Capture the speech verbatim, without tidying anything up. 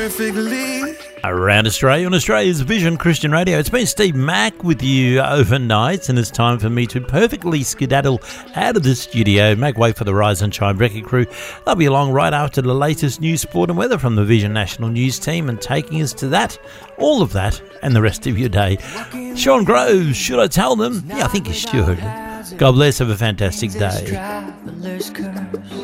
perfectly. Around Australia on Australia's Vision Christian Radio. It's been Steve Mack with you overnight, and it's time for me to perfectly skedaddle out of the studio, make way for the Rise and Shine Brecky crew. They'll be along right after the latest news, sport and weather from the Vision National News team, and taking us to that, all of that, and the rest of your day. Sean Groves, should I tell them? Yeah, I think you should. God bless, have a fantastic day.